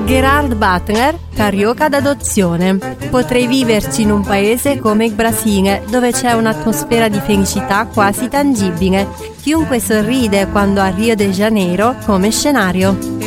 Gerard Butler, carioca d'adozione. Potrei viverci in un paese come il Brasile, dove c'è un'atmosfera di felicità quasi tangibile. Chiunque sorride quando a Rio de Janeiro come scenario.